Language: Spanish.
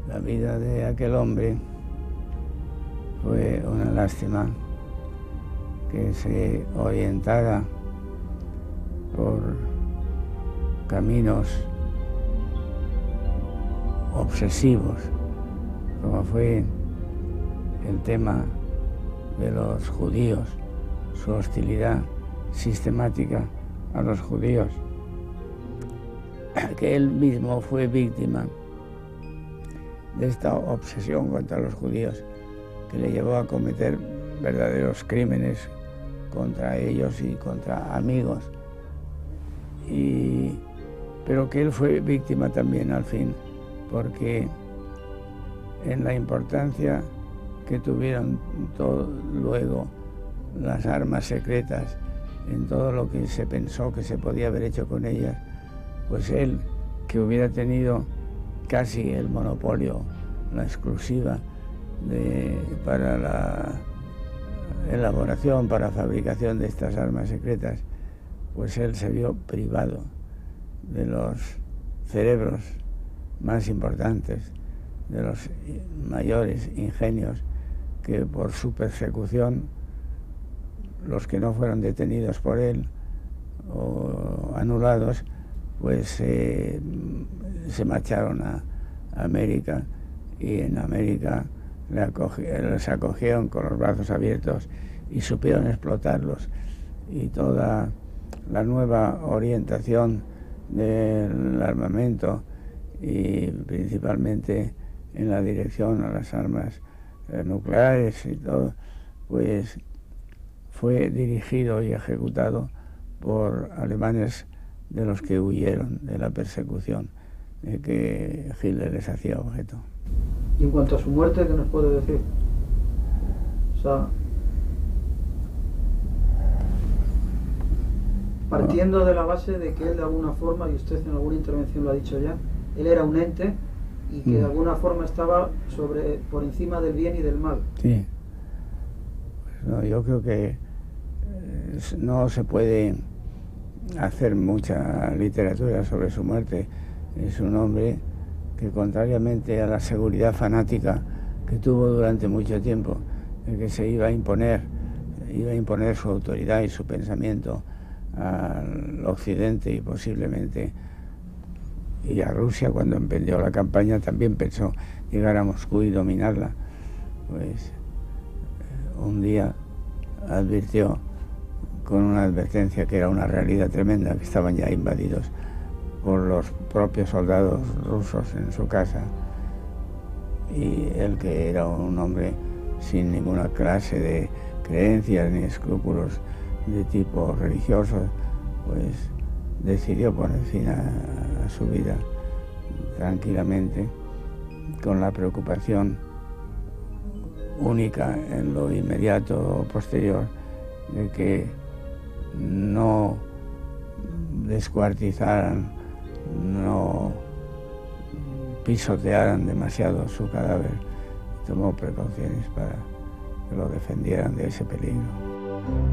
La vida de aquel hombre fue una lástima, que se orientara por caminos obsesivos, como fue el tema de los judíos, su hostilidad sistemática a los judíos, que él mismo fue víctima de esta obsesión contra los judíos, que le llevó a cometer verdaderos crímenes contra ellos y contra amigos, pero que él fue víctima también al fin, porque en la importancia que tuvieron luego las armas secretas, en todo lo que se pensó que se podía haber hecho con ellas, pues él, que hubiera tenido casi el monopolio, la exclusiva para la elaboración, para la fabricación de estas armas secretas, pues él se vio privado de los cerebros más importantes, de los mayores ingenios, que por su persecución, los que no fueron detenidos por él o anulados, pues se marcharon a América, y en América les acogieron con los brazos abiertos y supieron explotarlos, y toda la nueva orientación del armamento, y principalmente en la dirección a las armas nucleares y todo, pues fue dirigido y ejecutado por alemanes de los que huyeron de la persecución de que Hitler les hacía objeto. Y en cuanto a su muerte, ¿qué nos puede decir? O sea, partiendo de la base de que él de alguna forma, y usted en alguna intervención lo ha dicho ya, él era un ente y que de alguna forma estaba por encima del bien y del mal. Sí. Pues no, yo creo que no se puede hacer mucha literatura sobre su muerte. Es un hombre que, contrariamente a la seguridad fanática que tuvo durante mucho tiempo, de que se iba a imponer su autoridad y su pensamiento al Occidente y posiblemente y a Rusia, cuando emprendió la campaña, también pensó llegar a Moscú y dominarla. Pues un día advirtió, con una advertencia que era una realidad tremenda, que estaban ya invadidos por los propios soldados rusos en su casa, y él, que era un hombre sin ninguna clase de creencias ni escrúpulos de tipo religioso, pues decidió poner fin a su vida tranquilamente, con la preocupación única en lo inmediato o posterior de que no descuartizaran, no pisotearan demasiado su cadáver. Tomó precauciones para que lo defendieran de ese peligro.